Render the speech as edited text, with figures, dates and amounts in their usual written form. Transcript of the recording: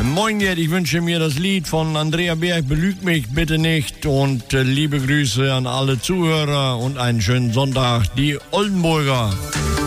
Moin, Gerd, ich wünsche mir das Lied von Andrea Berg, Belüg mich bitte nicht. Und liebe Grüße an alle Zuhörer und einen schönen Sonntag, die Oldenburger.